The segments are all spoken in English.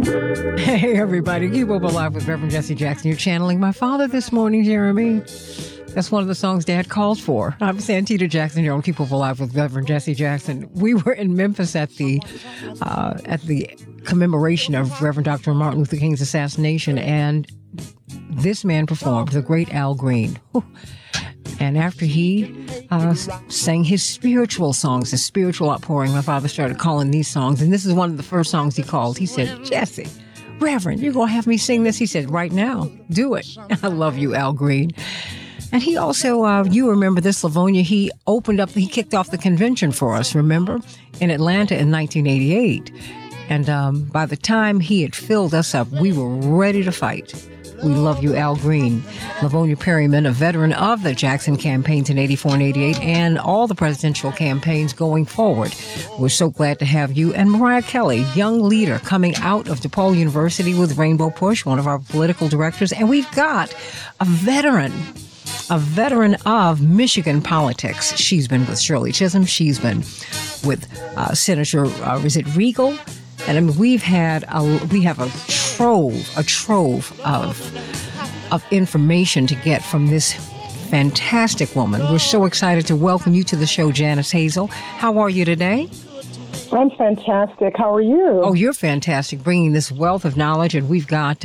Hey, everybody. Keep Up Alive with Reverend Jesse Jackson. You're channeling my father this morning, Jeremy. That's one of the songs Dad called for. I'm Santita Jackson here on Keep Up Alive with Reverend Jesse Jackson. We were in Memphis at the commemoration of Reverend Dr. Martin Luther King's assassination, and this man performed, the great Al Green. And after he sang his spiritual songs, his spiritual outpouring, my father started calling these songs. And this is one of the first songs he called. He said, Jesse, Reverend, you're going to have me sing this? He said, right now, do it. I love you, Al Green. And he also, you remember this, Livonia, he kicked off the convention for us, remember, in Atlanta in 1988. And by the time he had filled us up, we were ready to fight. We love you, Al Green. Livonia Perryman, a veteran of the Jackson campaigns in 84 and 88 and all the presidential campaigns going forward. We're so glad to have you. And Mariah Kelly, young leader coming out of DePaul University with Rainbow Push, one of our political directors. And we've got a veteran of Michigan politics. She's been with Shirley Chisholm. She's been with Senator, is it Regal? And I mean, we have a trove of information to get from this fantastic woman. We're so excited to welcome you to the show, Janice Hazel. How are you today? I'm fantastic. How are you? Oh, you're fantastic, bringing this wealth of knowledge. And we've got,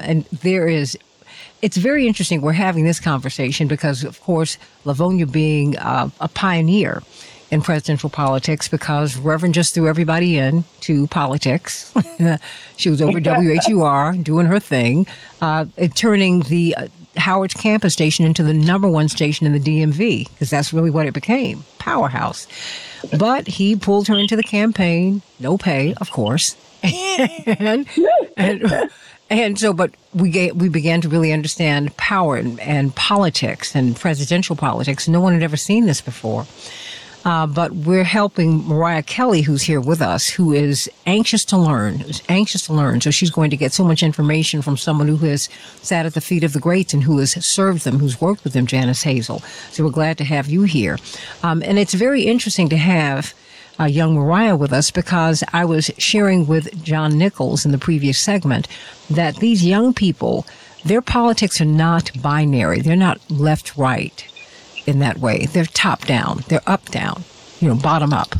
it's very interesting we're having this conversation because, of course, Livonia being a pioneer in presidential politics, because Reverend just threw everybody into politics. She was over WHUR doing her thing, turning the Howard's campus station into the number one station in the DMV, because that's really what it became, powerhouse. But he pulled her into the campaign, no pay, of course. And so, but we began to really understand power and politics and presidential politics. No one had ever seen this before. But we're helping Mariah Kelly, who's here with us, who is anxious to learn. So she's going to get so much information from someone who has sat at the feet of the greats and who has served them, who's worked with them, Janice Hazel. So we're glad to have you here. And it's very interesting to have young Mariah with us, because I was sharing with John Nichols in the previous segment that these young people, their politics are not binary. They're not left-right in that way. They're top-down. They're up-down, bottom up.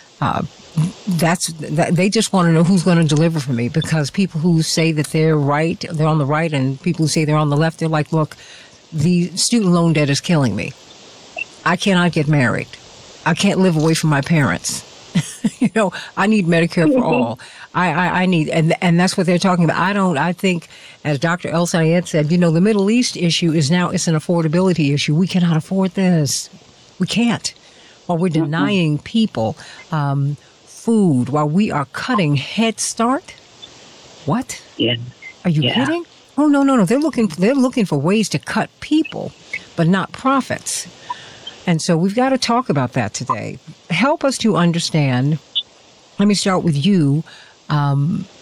They just want to know who's going to deliver for me, because people who say that they're right, they're on the right, and people who say they're on the left, they're like, look, the student loan debt is killing me. I cannot get married. I can't live away from my parents. I need Medicare for all. I need, and that's what they're talking about. I think, as Dr. El Sayed said, the Middle East issue is now, it's an affordability issue. We cannot afford this. We can't. While we're denying people food, while we are cutting Head Start. What? Yeah. Are you kidding? Oh, no. They're looking for ways to cut people, but not profits. And so we've got to talk about that today. Help us to understand. Let me start with you. I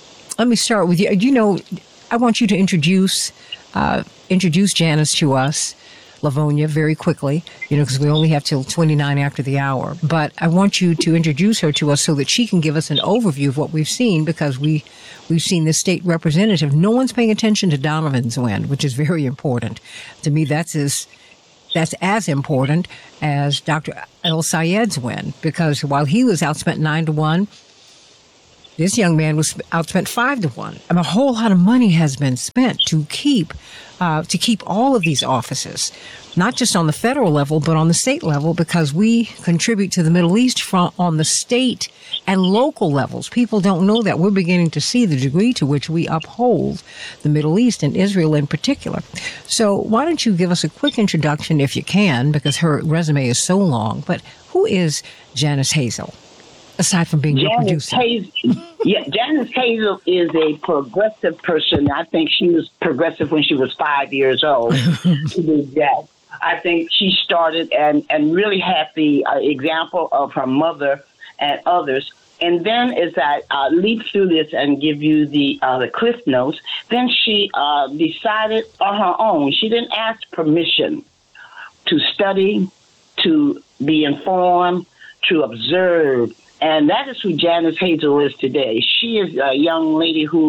want you to introduce Janice to us, Livonia, very quickly, because we only have till 29 after the hour. But I want you to introduce her to us so that she can give us an overview of what we've seen, because we've seen the state representative. No one's paying attention to Donovan's win, which is very important. To me, that's as important as Dr. El Sayed's win, because while he was outspent 9-1, this young man was outspent 5-1. A whole lot of money has been spent to keep all of these offices, not just on the federal level, but on the state level, because we contribute to the Middle East on the state and local levels. People don't know that. We're beginning to see the degree to which we uphold the Middle East and Israel in particular. So why don't you give us a quick introduction, if you can, because her resume is so long. But who is Janice Hazel, aside from being your producer? Janice Hazel is a progressive person. I think she was progressive when she was 5 years old. To do that. I think she started and really had the example of her mother and others. And then as I leap through this and give you the Cliff Notes, then she decided on her own. She didn't ask permission to study, to be informed, to observe. And that is who Janice Hazel is today. She is a young lady who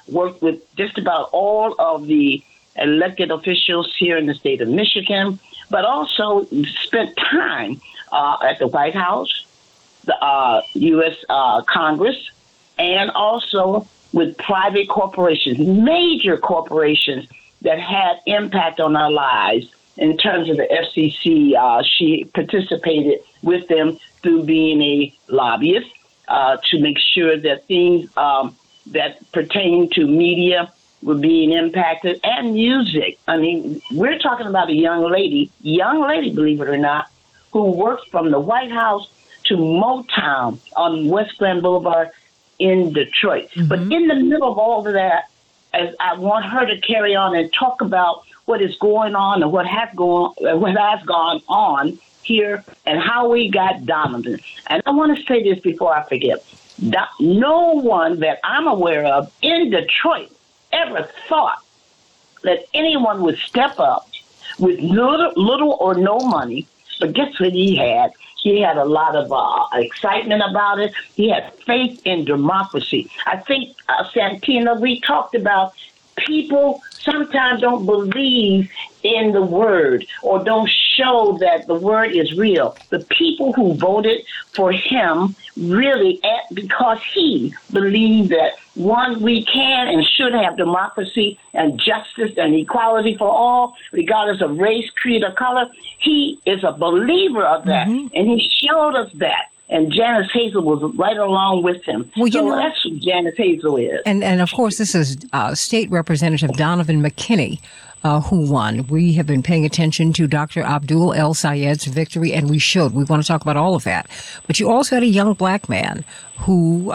worked with just about all of the elected officials here in the state of Michigan, but also spent time at the White House, the U.S. Congress, and also with private corporations, major corporations that had impact on our lives. In terms of the FCC, she participated with them through being a lobbyist to make sure that things that pertain to media were being impacted, and music. I mean, we're talking about a young lady, believe it or not, who worked from the White House to Motown on West Grand Boulevard in Detroit. Mm-hmm. But in the middle of all of that, as I want her to carry on and talk about what is going on and what has gone on here and how we got Donovan. And I want to say this before I forget. No one that I'm aware of in Detroit ever thought that anyone would step up with little or no money. But guess what he had? He had a lot of excitement about it. He had faith in democracy. I think, Santina, we talked about people sometimes don't believe in the word or don't show that the word is real. The people who voted for him really, because he believed that, one, we can and should have democracy and justice and equality for all, regardless of race, creed, or color. He is a believer of that, and he showed us that. And Janice Hazel was right along with him. Well, so that's who Janice Hazel is. And of course, this is State Representative Donovan McKinney who won. We have been paying attention to Dr. Abdul El Sayed's victory, and we should. We want to talk about all of that. But you also had a young black man who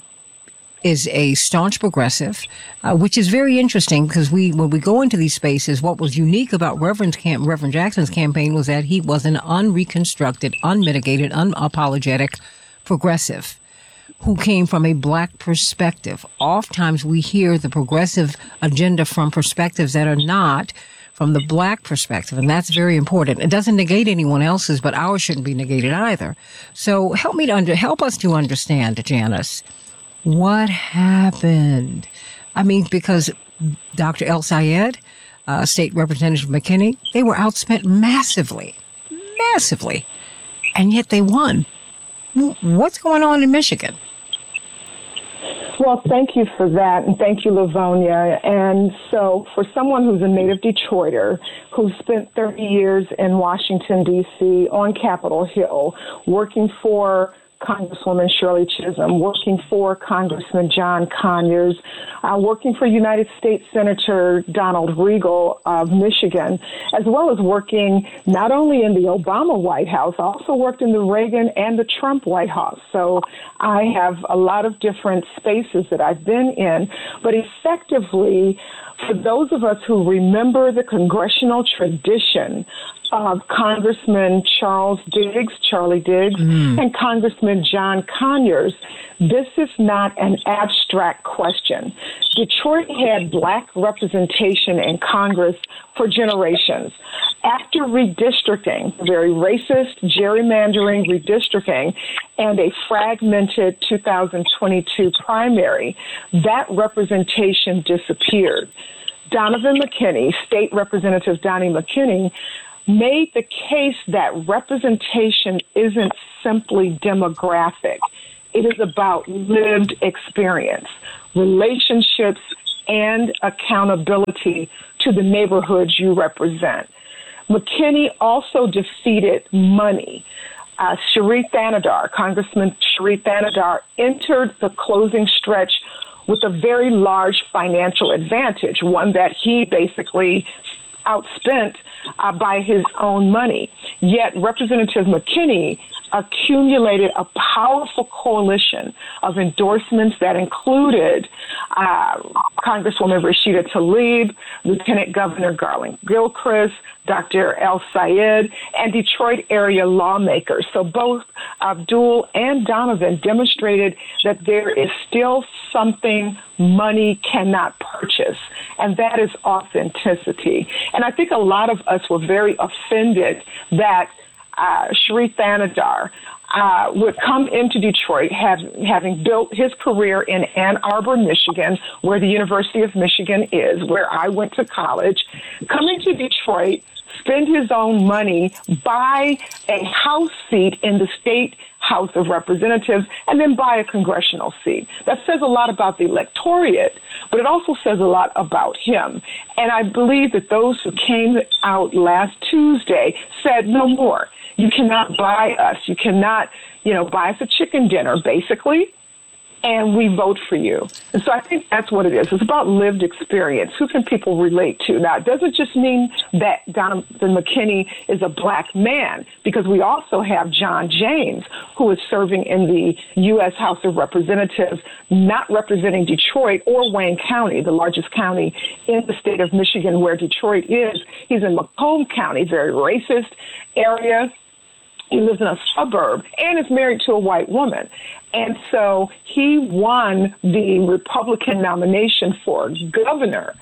is a staunch progressive, which is very interesting because when we go into these spaces, what was unique about Reverend Jackson's campaign was that he was an unreconstructed, unmitigated, unapologetic progressive who came from a black perspective. Oftentimes we hear the progressive agenda from perspectives that are not from the black perspective, and that's very important. It doesn't negate anyone else's, but ours shouldn't be negated either. So help us to understand, Janice, what happened? I mean, because Dr. El Sayed, State Representative McKinney, they were outspent massively, and yet they won. What's going on in Michigan? Well, thank you for that, and thank you, Livonia. And so for someone who's a native Detroiter, who spent 30 years in Washington, D.C., on Capitol Hill, working for Congresswoman Shirley Chisholm, working for Congressman John Conyers, working for United States Senator Donald Regal of Michigan, as well as working not only in the Obama White House, I also worked in the Reagan and the Trump White House. So I have a lot of different spaces that I've been in, but effectively, for those of us who remember the congressional tradition of Congressman Charlie Diggs, and Congressman John Conyers, this is not an abstract question. Detroit had black representation in Congress for generations. After redistricting, very racist, gerrymandering redistricting, and a fragmented 2022 primary, that representation disappeared. Donovan McKinney, State Representative Donnie McKinney, made the case that representation isn't simply demographic. It is about lived experience, relationships, and accountability to the neighborhoods you represent. McKinney also defeated money. Sharif Thanedar, Congressman Sharif Thanedar, entered the closing stretch with a very large financial advantage, one that he basically outspent by his own money. Yet Representative McKinney accumulated a powerful coalition of endorsements that included Congresswoman Rashida Tlaib, Lieutenant Governor Garland Gilchrist, Dr. El Sayed, and Detroit area lawmakers. So both Abdul and Donovan demonstrated that there is still something money cannot purchase, and that is authenticity. And I think a lot of us were very offended that Sharif Thanedar would come into Detroit, having built his career in Ann Arbor, Michigan, where the University of Michigan is, where I went to college, coming to Detroit, spend his own money, buy a House seat in the state House of Representatives, and then buy a congressional seat. That says a lot about the electorate, but it also says a lot about him. And I believe that those who came out last Tuesday said no more. You cannot buy us. You cannot, buy us a chicken dinner, basically, and we vote for you. And so I think that's what it is. It's about lived experience. Who can people relate to? Now, it doesn't just mean that Jonathan McKinney is a black man, because we also have John James, who is serving in the U.S. House of Representatives, not representing Detroit or Wayne County, the largest county in the state of Michigan where Detroit is. He's in Macomb County, very racist area. He lives in a suburb and is married to a white woman. And so he won the Republican nomination for governor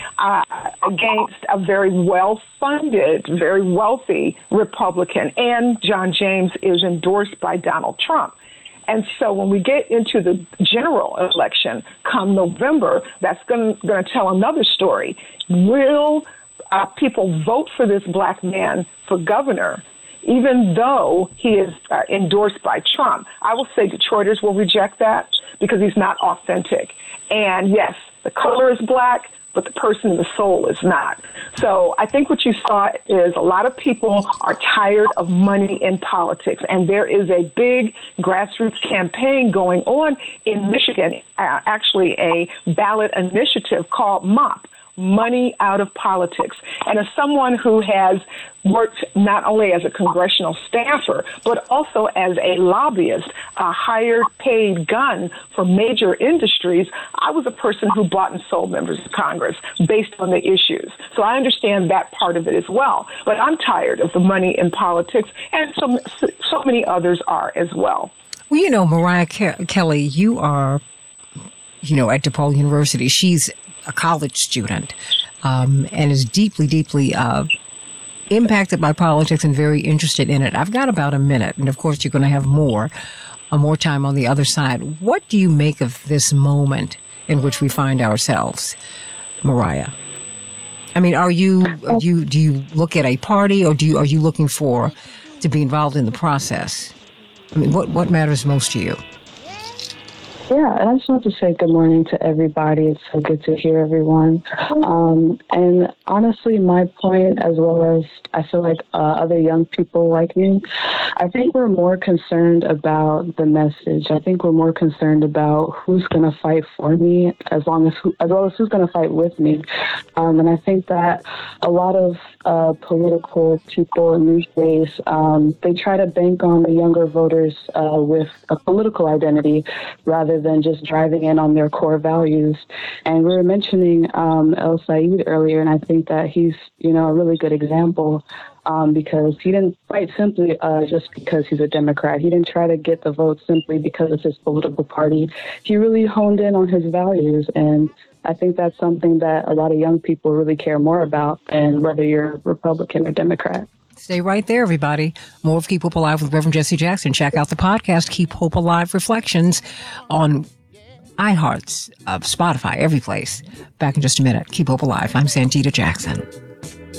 against a very well-funded, very wealthy Republican. And John James is endorsed by Donald Trump. And so when we get into the general election come November, that's going to tell another story. Will people vote for this black man for governor, even though he is endorsed by Trump? I will say Detroiters will reject that because he's not authentic. And yes, the color is black, but the person in the soul is not. So I think what you saw is a lot of people are tired of money in politics. And there is a big grassroots campaign going on in Michigan, actually a ballot initiative called MOP. Money out of politics. And as someone who has worked not only as a congressional staffer, but also as a lobbyist, a hired paid gun for major industries, I was a person who bought and sold members of Congress based on the issues. So I understand that part of it as well. But I'm tired of the money in politics, and so many others are as well. Well, Mariah Kelly, you are, at DePaul University. She's a college student, and is deeply, deeply impacted by politics and very interested in it. I've got about a minute, and of course you're going to have more time on the other side. What do you make of this moment in which we find ourselves, Mariah? I mean, do you look at a party, or are you looking to be involved in the process? I mean, what matters most to you? Yeah, and I just want to say good morning to everybody. It's so good to hear everyone. And honestly, my point, as well as I feel like other young people like me, I think we're more concerned about the message. I think we're more concerned about who's going to fight for me, as well as who's going to fight with me. And I think that a lot of political people in these days, they try to bank on the younger voters with a political identity rather than just driving in on their core values. And we were mentioning El Said earlier, and I think that he's, a really good example because he didn't fight simply just because he's a Democrat. He didn't try to get the vote simply because of his political party. He really honed in on his values, and I think that's something that a lot of young people really care more about than whether you're Republican or Democrat. Stay right there, everybody. More of Keep Hope Alive with Reverend Jesse Jackson. Check out the podcast, Keep Hope Alive Reflections, on iHearts, Spotify, every place. Back in just a minute. Keep Hope Alive. I'm Santita Jackson.